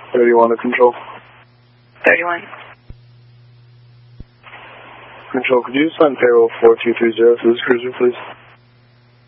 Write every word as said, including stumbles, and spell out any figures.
thirty-one to Control. thirty-one. Control, could you assign payroll four two three zero to this cruiser, please?